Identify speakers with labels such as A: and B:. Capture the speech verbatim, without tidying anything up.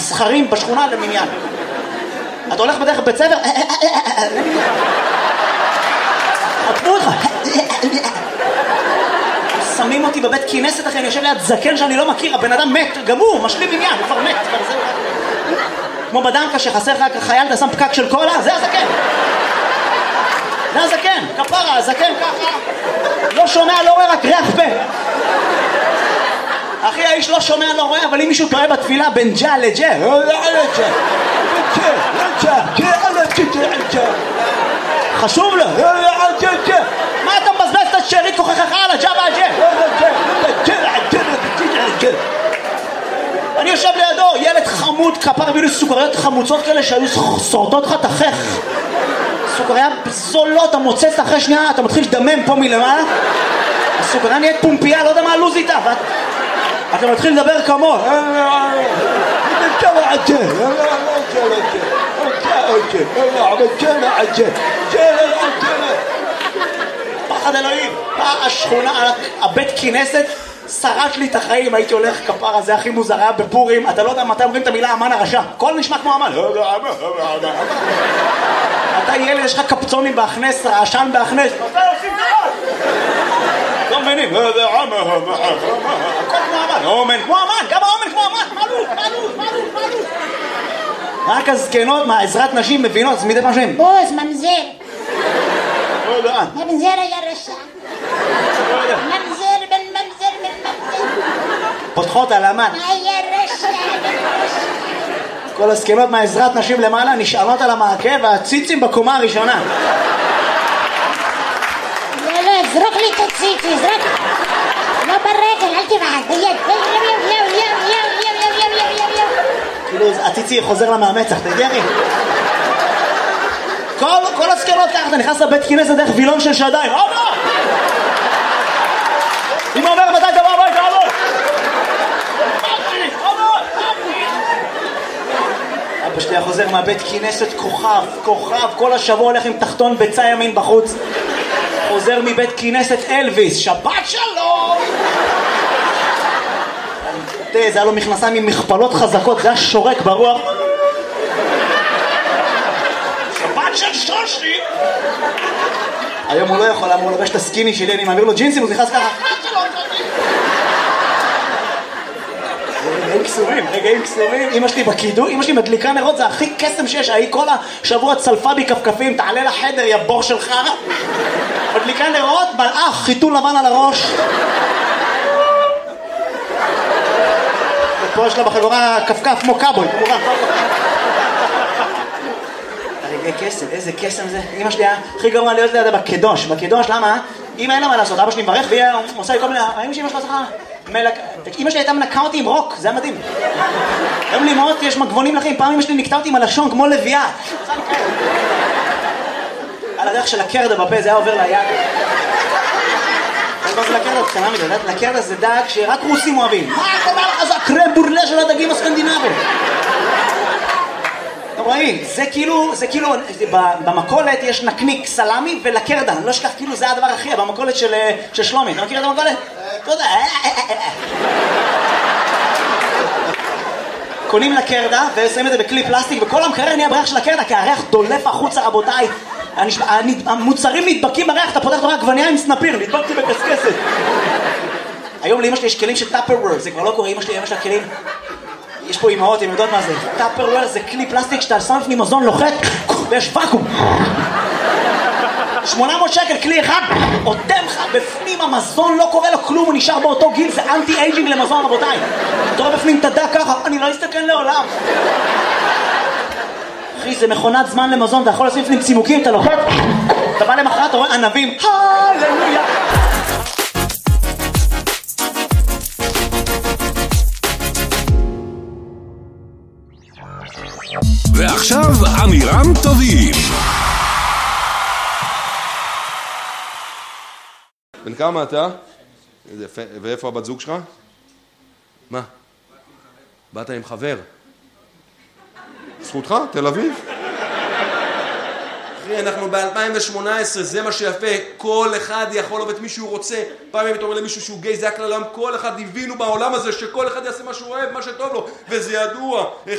A: סחרים בשכונה למניין. אתה הולך בדרך בית ספר, עטפו אותך, שמים אותי בבית כנסת אחרי, אני יושב ליד זקן שאני לא מכיר, הבן אדם מת, גמור, משלים עניין, הוא כבר מת, כמו בדנקה שחסר לך חייל, אתה שם פקק של קולה, זה הזקן. זה הזקן, כפרה, הזקן ככה, לא שומע, לא רואה, רק ריח פה. אחי, האיש לא שומע, לא רואה, אבל אם מישהו טועה בתפילה בין ג'ה לג'ה, חשוב לו, מה אתה מבזבז את השארית כוחך על הג'ה והג'ה? אני יושב לידו, ילד חמוד, כפר בילו סוכריות חמוצות כאלה שהיו שורדות לך תחך. סוכריה זולות, המוצץ אחרי שנייה, אתה מתחיל לדמם פה מלמעלה. הסוכריה נהיית פומפייה, לא יודע מה הלוז איתה, ואתה מתחיל לדבר כמו פחד אלוהים, השכונה, הבית כנסת שרש לי את החיים, הייתי הולך כפרה, זה הכי מוזר, היה בפורים, אתה לא יודע מתי אומרים את המילה אמן הרשע, הכל נשמע כמו אמן. אתה ילד, יש לך קפצונים בהכנס, רעשן בהכנס, אתה עושים דבר! לא מבינים, הכל כמו אמן, אומן, כמו אמן, גם האומן כמו אמן, מעלו, מעלו, מעלו, מעלו. רק הזקנות, מה, עזרת נשים מבינות, אז מדי משהו?
B: בוז, ממזר. ממזר היה רשע. ממזר בן ממזר בן ממזר.
A: פותחות על אמן.
B: היה רשע בן רשע.
A: כל הזקנות מהעזרת נשים למעלה נשארות על המעקה והציצים בקומה הראשונה.
B: לא, לא, זרוק לי את הציצי, זרוק. לא ברגל, אל תבעד, ביד. יו, יו, יו, יו, יו, יו, יו, יו, יו, יו.
A: כאילו, הציצי חוזר למאמצח, תגידי? כל, כל הזקנות ככה, אתה נכנס לבית כנסת דרך וילון של שדיים. אבא! אמא אומר, מתי תבוא הביתה, אבא? אבא שלי חוזר מהבית כנסת כוכב, כוכב, כל השבוע הולך עם תחתון ביצה ימין בחוץ. חוזר מבית כנסת אלוויס, שבת שלום! תראה, זה היה לו מכנסיים עם מכפלות חזקות, זה היה שורק ברוח. שבת של שושי! היום הוא לא יכול, הוא לובש את הסקיני שלי, אני מעביר לו ג'ינסים, הוא נכנס ככה. רגעים קסומים, רגעים קסומים. אמא שלי בקידו, אמא שלי מדליקה נרות, זה הכי קסם שיש. היא כל השבוע צלפה בי כפכפים, תעלה לחדר, יא בור שלך. מדליקה נרות, מלאך, חיתול לבן על הראש. ופה יש לה בחגורה כפכף כמו קאבוי, כמובן. רגעי קסם, איזה קסם זה. אמא שלי הכי גרוע להיות לידה בקדוש. בקדוש, למה? אמא אין לה מה לעשות, אבא שלי מברך, והיא עושה לי כל מיני... אמא שלי אמא שלה צריכה... אמא שלי הייתה מנקה אותי עם רוק, זה היה מדהים. היום לימות יש מגבונים לכם, פעם אמא שלי נקטה אותי עם הלשון כמו לביאה. על הדרך של הקרדה בפה, זה היה עובר ליד. זה לקרדה קטנה מדי, לקרדה זה דג שרק רוסים אוהבים. מה קורה לך? זה הקרם בורלה של הדגים הסקנדינבים. אתם רואים, זה כאילו, זה כאילו, במקולת יש נקניק סלמי ולקרדה, אני לא אשכח, כאילו זה הדבר הכי, במקולת של שלומי, אתה מכיר את המקולת? תודה. קונים לקרדה ושמים את זה בכלי פלסטיק, וכל המקרר נהיה בריח של הקרדה, כי הריח דולף החוצה, רבותיי. המוצרים נדבקים בריח, אתה פותח את הריח גווניה עם סנפיר, נדבקתי בקסקסת. היום לאמא שלי יש כלים של טאפרוור, זה כבר לא קורה, אמא שלי, אמא שלה כלים. יש פה אמהות, הם יודעות מה זה. טאפרוור זה כלי פלסטיק שאתה שם לפני מזון לוחת, ויש ואקום. שמונה מאות שקל כלי אחד, עותם לך בפנים המזון, לא קורה לו כלום, הוא נשאר באותו גיל, זה אנטי אייג'ינג למזון, רבותיי. אתה רואה בפנים תדע ככה, אני לא אסתכן לעולם. אחי, זה מכונת זמן למזון, אתה יכול לשים לפנים צימוקים, אתה לוחת, אתה בא למחרת, אתה רואה ענבים, הללויה.
C: ועכשיו אמירם טובים.
D: בן כמה אתה? ואיפה הבת זוג שלך? מה? באת עם חבר? זכותך? תל אביב? אחי, אנחנו ב-אלפיים ושמונה עשרה, זה מה שיפה, כל אחד יכול לעבוד את מי שהוא רוצה. פעם אם אתה אומר למישהו שהוא גיי, זה הכלל העולם, כל אחד הבינו בעולם הזה שכל אחד יעשה מה שהוא אוהב, מה שטוב לו, וזה ידוע.